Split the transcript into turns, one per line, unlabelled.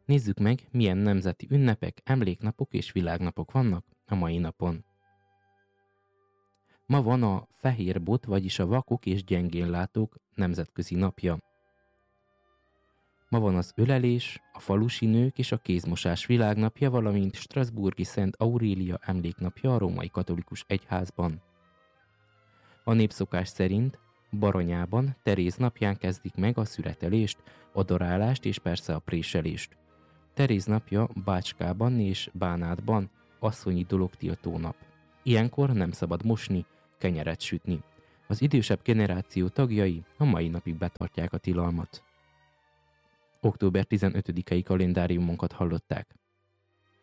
Nézzük meg, milyen nemzeti ünnepek, emléknapok és világnapok vannak a mai napon. Ma van a fehér bot, vagyis a vakok és gyengénlátók nemzetközi napja. Ma van az ölelés, a falusi nők és a kézmosás világnapja, valamint Strasbourgi Szent Aurélia emléknapja a római katolikus egyházban. A népszokás szerint Baranyában Teréz napján kezdik meg a szüretelést, a darálást és persze a préselést. Teréz napja Bácskában és Bánátban asszonyi dologtiltó nap. Ilyenkor nem szabad mosni, kenyeret sütni. Az idősebb generáció tagjai a mai napig betartják a tilalmat. Október 15-i kalendáriumunkat hallották.